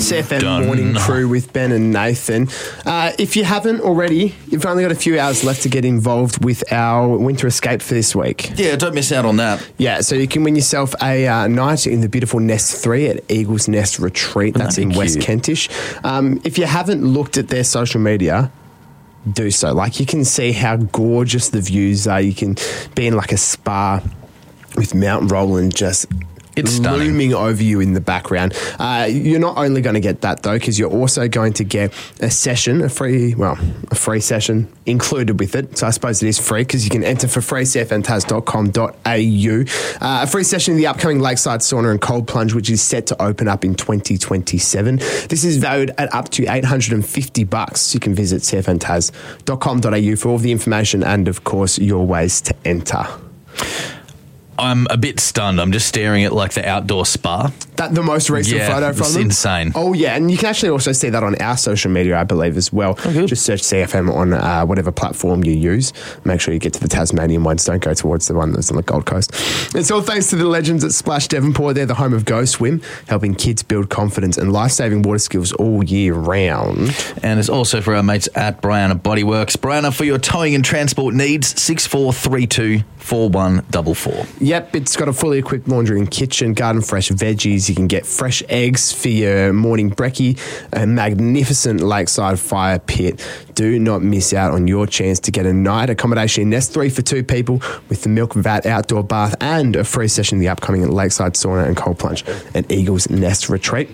CFM Morning Crew with Ben and Nathan. If you haven't already, you've only got a few hours left to get involved with our winter escape for this week. Yeah, don't miss out on that. Yeah, so you can win yourself a night in the beautiful Nest 3 at Eagles Nest Retreat. That's in West Kentish. If you haven't looked at their social media, do so. Like, you can see how gorgeous the views are. You can be in like a spa with Mount Roland just looming over you in the background. You're not only going to get that though, because you're also going to get a session, a free session included with it. So I suppose it is free because you can enter for free cfntaz.com.au. A free session in the upcoming Lakeside Sauna and Cold Plunge, which is set to open up in 2027. This is valued at up to $850. You can visit cfntaz.com.au for all the information and, of course, your ways to enter. I'm a bit stunned. I'm just staring at like the outdoor spa. The most recent photo from them? Insane. Oh, yeah. And you can actually also see that on our social media, I believe, as well. Oh, just search CFM on whatever platform you use. Make sure you get to the Tasmanian ones. Don't go towards the one that's on the Gold Coast. It's all thanks to the legends at Splash Devonport. They're the home of Go Swim, helping kids build confidence and life-saving water skills all year round. And it's also for our mates at Brianna Bodyworks. Brianna, for your towing and transport needs, 6432 4144. Yep, it's got a fully equipped laundry and kitchen, garden fresh veggies. You can get fresh eggs for your morning brekkie, a magnificent lakeside fire pit. Do not miss out on your chance to get a night accommodation in Nest 3 for 2 people with the Milk Vat outdoor bath and a free session in the upcoming Lakeside Sauna and Cold Plunge at Eagles Nest Retreat.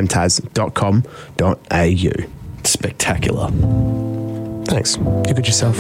cfmtaz.com.au. Spectacular. Thanks. You good yourself.